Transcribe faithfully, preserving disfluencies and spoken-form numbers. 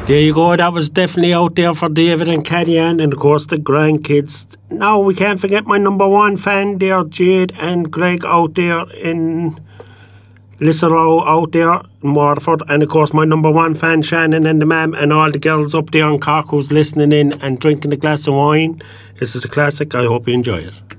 There you go. That was definitely out there for David and Caddy Ann, and of course the grandkids. Now we can't forget my number one fan there, Jade and Greg out there in Lisserow out there in Waterford, and of course my number one fan Shannon and the ma'am and all the girls up there in Cork who's listening in and drinking a glass of wine. This is a classic. I hope you enjoy it.